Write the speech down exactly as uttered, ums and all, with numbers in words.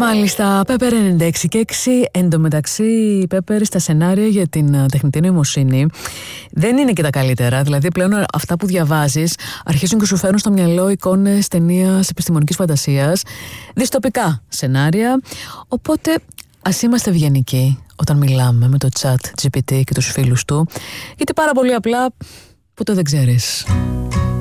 Μάλιστα, Πέπερ ενενήντα έξι και έξι. Εν τω μεταξύ, Πέπερ στα σενάρια για την τεχνητή νοημοσύνη δεν είναι και τα καλύτερα. Δηλαδή, πλέον αυτά που διαβάζεις αρχίζουν και σου φέρνουν στο μυαλό εικόνες ταινίας επιστημονικής φαντασίας, δυστοπικά σενάρια. Οπότε, ας είμαστε ευγενικοί όταν μιλάμε με το chat τζι πι τι και τους φίλους του, γιατί πάρα πολύ απλά ποτέ δεν ξέρεις.